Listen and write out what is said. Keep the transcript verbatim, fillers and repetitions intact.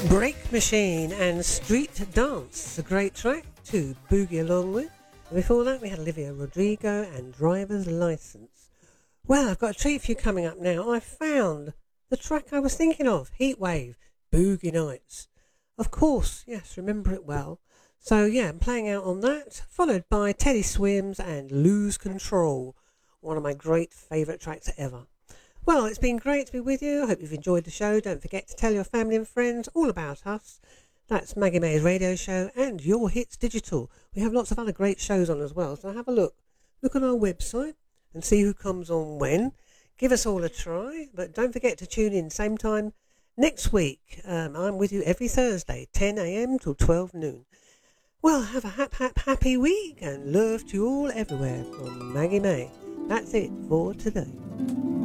Break Machine and Street Dance, a great track to boogie along with. And before that we had Olivia Rodrigo and Driver's License. Well, I've got a treat for you coming up now. I found the track I was thinking of, Heatwave, Boogie Nights. Of course, yes, remember it well. So yeah, I'm playing out on that, followed by Teddy Swims and Lose Control, one of my great favourite tracks ever. Well, it's been great to be with you. I hope you've enjoyed the show. Don't forget to tell your family and friends all about us. That's Maggie May's radio show and Your Hits Digital. We have lots of other great shows on as well, so have a look. Look on our website and see who comes on when. Give us all a try, but don't forget to tune in same time next week. Um, I'm with you every Thursday, ten a.m. till twelve noon. Well, have a hap, hap, happy week and love to you all everywhere from Maggie May. That's it for today.